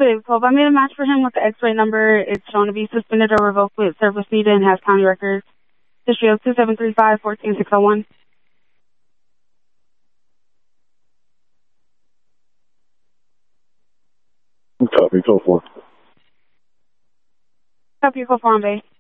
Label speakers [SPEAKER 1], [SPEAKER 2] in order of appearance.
[SPEAKER 1] Wave 12. I made a match for him with the X-ray number. It's shown to be suspended or revoked with service needed and has county records. History of 2735-14601.
[SPEAKER 2] Copy, code 4.
[SPEAKER 1] Copy, code 4 on base.